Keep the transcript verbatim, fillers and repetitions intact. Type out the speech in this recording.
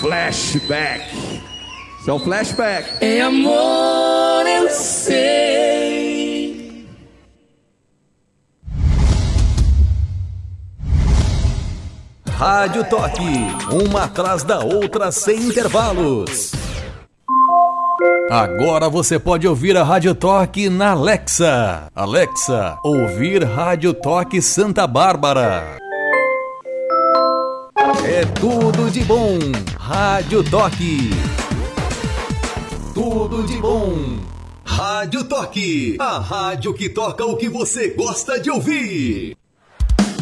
Flashback. Isso é um flashback. É amor, eu sei. Rádio Toque, uma atrás da outra sem intervalos. Agora você pode ouvir a Rádio Toque na Alexa. Alexa, ouvir Rádio Toque Santa Bárbara. É tudo de bom. Rádio Toque. Tudo de bom. Rádio Toque. A rádio que toca o que você gosta de ouvir.